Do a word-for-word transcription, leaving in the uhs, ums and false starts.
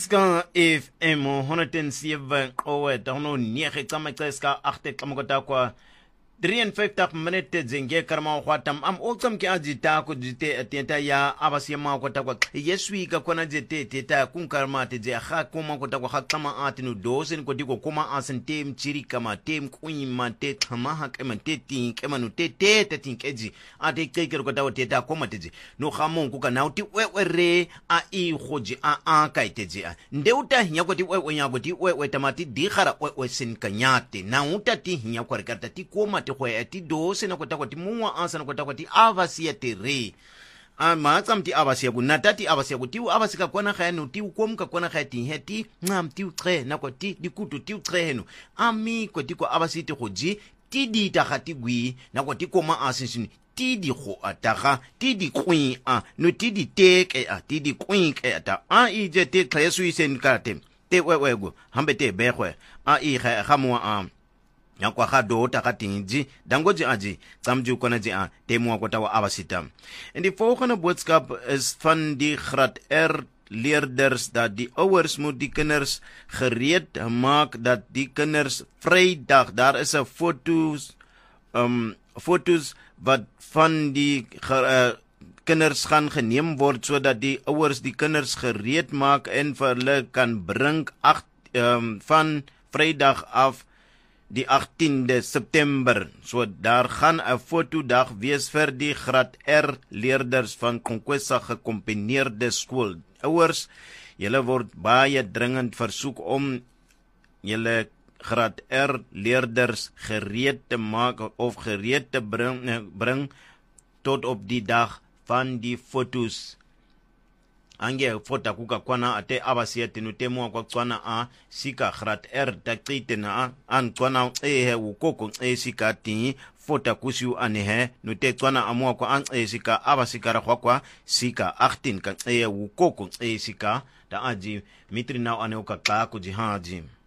Ska F M honderd en zeven owe dano nege kama ska achte kama kota kwa drieënvyftig minute zenge karma kwatam am okam ki ajita ko jite atenta ya abasi ma kota kwa yeswi ka kona jete teta kun karma te je kha koma kota kwa kama atinu dosen ko diko koma asen tem chiri kama tem kuin mate kama ha kama te tin kama no te te te tin keji ate kekero kota teta koma teje no khamon ku kana uti wewere a i khoji a a kaiteje ndeuta hinya ko ti wewe nya ko ti wewe tamati di khara wewe sin kanyate na utati hinya ko rekata ti koma go eti dose na kota kwati muwa ansa na kota kwati avasi ya tere ama tsamti avasi ya kunatati avasi ya kutiu avasi ka kwana kha no tiu komka kwana kha ti heti ngam tiu tre na kwati dikutu tiu tre heno ami kwati ko avasi ti goji ti di ta khati gwi na kwati koma asinsin ti di go ataga ti di kwin a no ti di teke a ti di kwin ke ata a i je te klesu isen kate te wewego hambe te begwe a i kha khamwa a yakwa ga dota ga tinji dangoji aji tsamju kona ji a temu kwata wa abasita. En die volgende boodskap is van die graad R leerders dat die ouers moet die kinders gereed maak dat die kinders Vrydag daar is 'n foto's um foto's wat van die uh, kinders gaan geneem word sodat die ouers die kinders gereed maak en vir hulle kan bring agt um, van Vrydag af die agtiende September. So daar gaan 'n fotodag wees vir die graad R leerders van Konkwesa gekombineerde skool. Ouers, julle word baie dringend versoek om julle graad R leerders gereed te maak of gereed te bring, bring tot op die dag van die foto's. Ange fota kuka kwana ate abasiya tenu temu kwa kwana a sika graad R takite na an kwana ehe ukoko e sika ti fota kusiu anehe no te kwana amua kwa an e sika abasikara kwa kwa sika achttien kan e ukoko e sika da aji mitri nao ane uka klako jihaji.